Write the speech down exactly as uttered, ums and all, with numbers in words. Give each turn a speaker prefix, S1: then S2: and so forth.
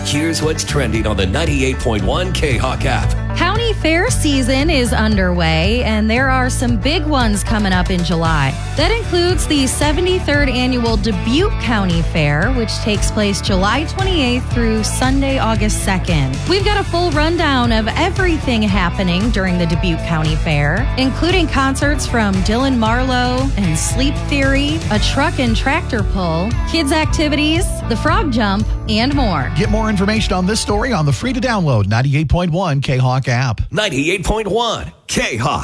S1: Here's what's trending on the ninety-eight point one K-Hawk app.
S2: County fair season is underway, and there are some big ones coming up in July. That includes the seventy-third annual Dubuque County Fair, which takes place July twenty-eighth through Sunday, August second. We've got a full rundown of everything happening during the Dubuque County Fair, including concerts from Dylan Marlowe and Sleep Theory, a truck and tractor pull, kids' activities, the frog jump, and more.
S3: Get more information on this story on the free-to-download ninety-eight point one K-Hawk app.
S1: ninety-eight point one K-Hawk.